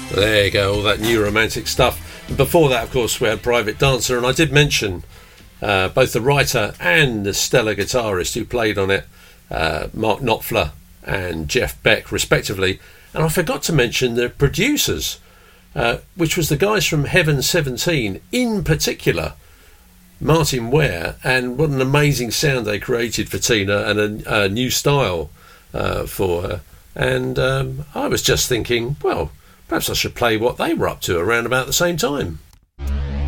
There you go, all that new romantic stuff. Before that, of course, we had Private Dancer, and I did mention both the writer and the stellar guitarist who played on it, Mark Knopfler and Jeff Beck, respectively. And I forgot to mention the producers, which was the guys from Heaven 17, in particular, Martin Ware, and what an amazing sound they created for Tina and a new style for her. And I was just thinking, well, perhaps I should play what they were up to around about the same time.